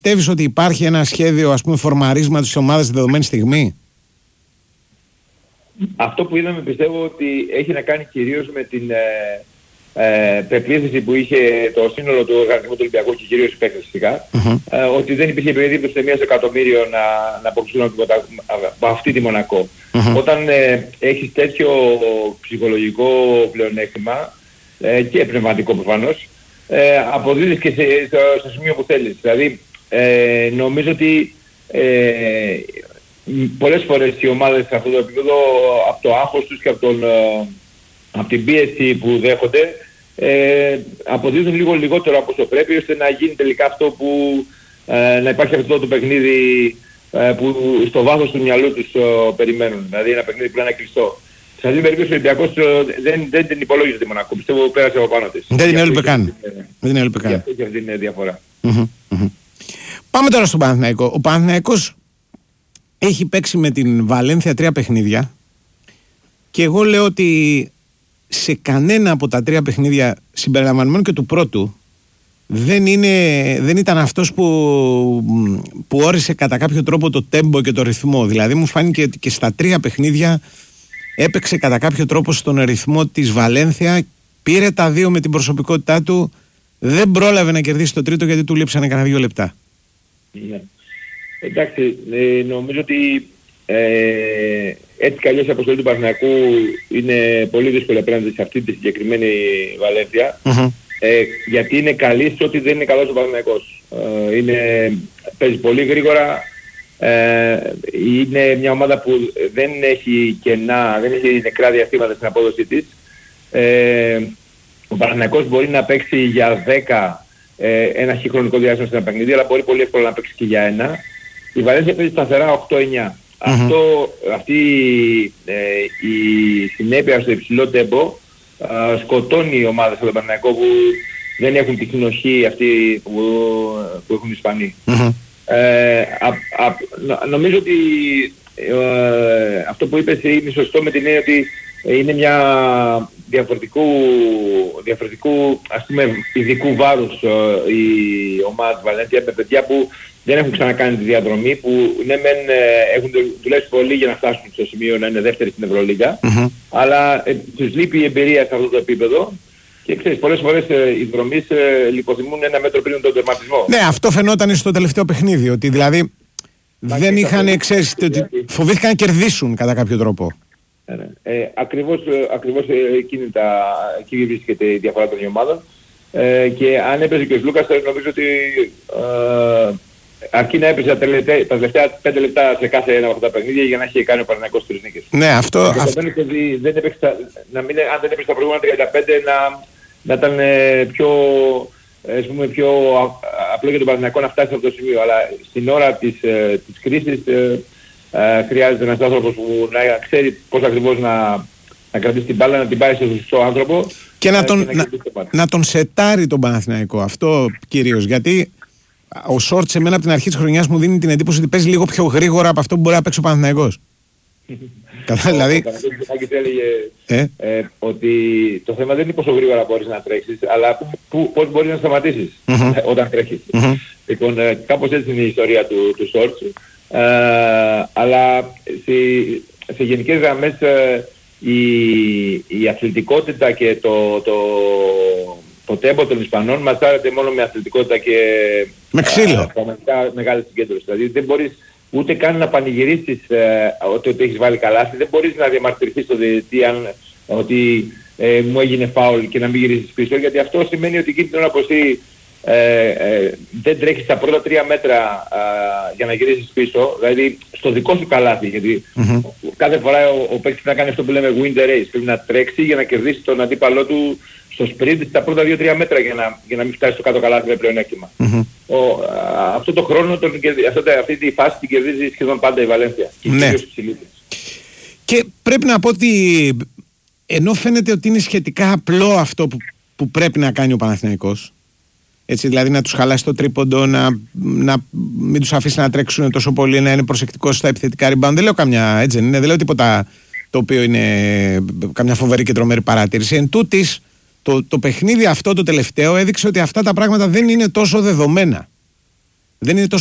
πιστεύεις ότι υπάρχει ένα σχέδιο, ας πούμε, φορμαρίσματος της ομάδας στη δεδομένη στιγμή? Αυτό που είδαμε πιστεύω ότι έχει να κάνει κυρίως με την πεποίθηση που είχε το σύνολο του οργανισμού του Ολυμπιακού και κυρίως οι παίκτες φυσικά, ότι δεν υπήρχε περίπτωση σε 1 εκατομμύριο να αποκτήσουν από αυτή τη Μονακό. Όταν έχεις τέτοιο ψυχολογικό πλεονέκτημα και πνευματικό προφανώς, αποδίδεις και στο σημείο που θέλεις. Δηλαδή νομίζω ότι πολλές φορές οι ομάδες σε αυτό το επίπεδο, από το άγχος τους και από την πίεση που δέχονται, αποδίδουν λίγο λιγότερο από όσο πρέπει, ώστε να γίνει τελικά αυτό που να υπάρχει αυτό το παιχνίδι που στο βάθος του μυαλού τους περιμένουν. Δηλαδή ένα παιχνίδι που είναι κλειστό. Σε αυτή την περίπτωση ο Ολυμπιακός δεν την υπολόγιζε τη Μονακό. Πιστεύω πέρασε από πάνω της. Δεν την έλειπε καν. Δεν την έλειπε καν. Και αυτή είναι διαφορά. Πάμε τώρα στον Παναθηναϊκό. Ο Παναθηναϊκός έχει παίξει με την Βαλένθια 3 παιχνίδια και εγώ λέω ότι σε κανένα από τα 3 παιχνίδια, συμπεριλαμβανομένου και του πρώτου, δεν ήταν αυτός που όρισε κατά κάποιο τρόπο το τέμπο και το ρυθμό. Δηλαδή μου φάνηκε και στα 3 παιχνίδια έπαιξε κατά κάποιο τρόπο στον ρυθμό της Βαλένθια, πήρε τα 2 με την προσωπικότητά του, δεν πρόλαβε να κερδίσει το τρίτο γιατί του λείψανε κανένα 2 λεπτά. Ναι. Εντάξει, νομίζω ότι έτσι κι αλλιώς η αποστολή του Παναθηναϊκού είναι πολύ δύσκολη απέναντι σε αυτή τη συγκεκριμένη Βαλένθια, γιατί είναι καλή σε ό,τι δεν είναι καλός ο Παναθηναϊκός. Παίζει πολύ γρήγορα, είναι μια ομάδα που δεν έχει κενά, δεν έχει νεκρά διαστήματα στην απόδοση της. Ο Παναθηναϊκός μπορεί να παίξει για 10 ένα χρονικό διάστημα σε ένα παιχνίδι, αλλά μπορεί πολύ εύκολα να παίξει και για 1. Η Βαλένθια παίζει σταθερά 8-9. Αυτή η συνέπεια στο υψηλό τέμπο σκοτώνει ομάδες από τον Παναθηναϊκό που δεν έχουν τη συνοχή αυτή που έχουν οι Ισπανοί. Νομίζω ότι αυτό που είπες είναι σωστό, με την έννοια ότι είναι μια διαφορετικού ας πούμε ειδικού βάρους η ομάδα της Βαλένθια, με παιδιά που δεν έχουν ξανακάνει τη διαδρομή, που ναι μεν έχουν δουλέψει πολύ για να φτάσουν στο σημείο να είναι δεύτεροι στην Ευρωλίγα, αλλά τους λείπει η εμπειρία σε αυτό το επίπεδο και ξέρεις, πολλές φορές οι δρομείς λιποθυμούν ένα μέτρο πριν τον τερματισμό. Ναι, αυτό φαινόταν στο τελευταίο παιχνίδι, ότι δηλαδή δεν είχαν εξαίσθηση, ότι φοβήθηκαν να κερδίσουν κατά κάποιο τρόπο. Ακριβώς εκεί βρίσκεται η διαφορά των ομάδων, και αν έπαιζε και ο Λούκας νομίζω ότι αρκεί να έπαιζε τα τελευταία 5 λεπτά σε κάθε ένα από αυτά τα παιχνίδια για να έχει κάνει ο Παναθηναϊκός 3 νίκες. Ναι, αυτό... Αν δεν έπαιζε τα προηγούμενα 35 να ήταν πιο απλό για τον Παναθηναϊκό να φτάσει σε αυτό το σημείο, αλλά στην ώρα της κρίσης χρειάζεται ένας άνθρωπος που να ξέρει πώς ακριβώς να κρατήσει την μπάλα, να την πάει στον σωστό άνθρωπο και να τον σετάρει τον Παναθηναϊκό. Αυτό κυρίως, γιατί ο Σόρτ σε μένα από την αρχή της χρονιάς μου δίνει την εντύπωση ότι παίζει λίγο πιο γρήγορα από αυτό που μπορεί να παίξει ο Παναθηναϊκός. Δηλαδή... Ο Παναθηναϊκός έλεγε ότι το θέμα δεν είναι πόσο γρήγορα μπορείς να τρέξεις, αλλά πώς μπορείς να σταματήσεις όταν τρέχεις. Λοιπόν, κάπως έτσι είναι η ιστορία του Σόρτ. Αλλά σε γενικές γραμμές η αθλητικότητα και το τέμπο των Ισπανών μασάρεται μόνο με αθλητικότητα και με ξύλο. Πραγματικά μεγάλη συγκέντρωση. Δηλαδή δεν μπορείς ούτε καν να πανηγυρίσεις ότι έχεις βάλει καλάθι, δεν μπορείς να διαμαρτυρηθείς στο διαιτητή ότι μου έγινε φάουλ και να μην γυρίσεις πίσω, γιατί αυτό σημαίνει ότι εκείνη την ώρα πως δεν τρέχεις τα πρώτα 3 μέτρα για να γυρίσεις πίσω, δηλαδή στο δικό σου καλάθι, γιατί κάθε φορά ο παίκτης να κάνει αυτό που λέμε win the race, πρέπει να τρέξει για να κερδίσει τον αντίπαλό του στο sprint τα πρώτα 2-3 μέτρα για να μην φτάσει στο κάτω καλάθι με πλεονέκτημα. Αυτό το χρόνο, αυτή τη φάση την κερδίζει σχεδόν πάντα η Βαλένθια. Ναι. Και πρέπει να πω ότι ενώ φαίνεται ότι είναι σχετικά απλό αυτό που πρέπει να κάνει ο Παναθηναϊκός, έτσι, δηλαδή να τους χαλάσει το τρίποντο, να μην τους αφήσει να τρέξουν τόσο πολύ, να είναι προσεκτικός στα επιθετικά rebound. Δεν λέω καμιά, έτσι δεν είναι, δεν λέω τίποτα το οποίο είναι καμιά φοβερή και τρομερή παράτηρηση. Εν τούτης, το παιχνίδι αυτό το τελευταίο έδειξε ότι αυτά τα πράγματα δεν είναι τόσο δεδομένα. Δεν είναι τόσο